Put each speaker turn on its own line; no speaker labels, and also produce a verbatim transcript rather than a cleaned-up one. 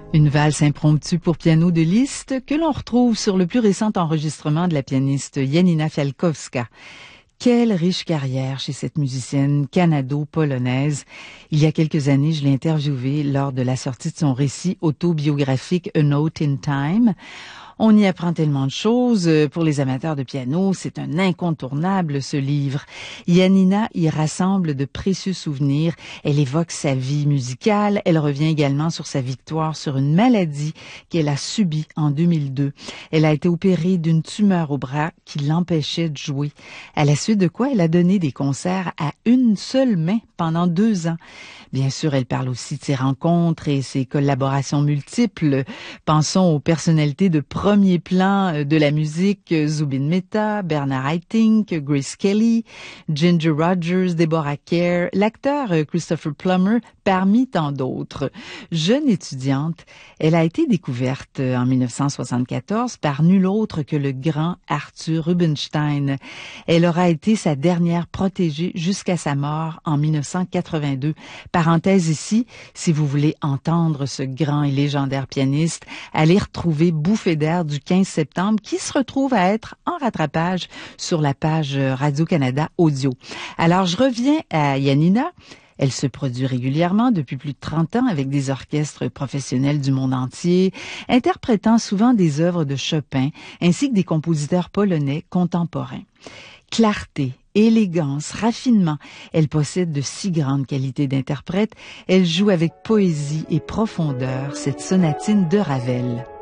Une valse impromptue pour piano de Liszt que l'on retrouve sur le plus récent enregistrement de la pianiste Janina Fialkowska. Quelle riche carrière chez cette musicienne canado-polonaise. Il y a quelques années, je l'ai interviewée lors de la sortie de son récit autobiographique A Note in Time. On y apprend tellement de choses. Pour les amateurs de piano, c'est un incontournable, ce livre. Janina y rassemble de précieux souvenirs. Elle évoque sa vie musicale. Elle revient également sur sa victoire sur une maladie qu'elle a subie en deux mille deux. Elle a été opérée d'une tumeur au bras qui l'empêchait de jouer. À la suite de quoi, elle a donné des concerts à une seule main pendant deux ans. Bien sûr, elle parle aussi de ses rencontres et ses collaborations multiples. Pensons aux personnalités de premier plan de la musique, Zubin Mehta, Bernard Haitink, Grace Kelly, Ginger Rogers, Deborah Kerr, l'acteur Christopher Plummer, parmi tant d'autres. Jeune étudiante, elle a été découverte en mille neuf cent soixante-quatorze par nul autre que le grand Arthur Rubinstein. Elle aura été sa dernière protégée jusqu'à sa mort en mille neuf cent quatre-vingt-deux. Parenthèse ici, si vous voulez entendre ce grand et légendaire pianiste, allez retrouver Bouffée d'air du quinze septembre qui se retrouve à être en rattrapage sur la page Radio-Canada Audio. Alors, je reviens à Janina. Elle se produit régulièrement depuis plus de trente ans avec des orchestres professionnels du monde entier, interprétant souvent des œuvres de Chopin ainsi que des compositeurs polonais contemporains. Clarté, élégance, raffinement, elle possède de si grandes qualités d'interprète, elle joue avec poésie et profondeur cette sonatine de Ravel.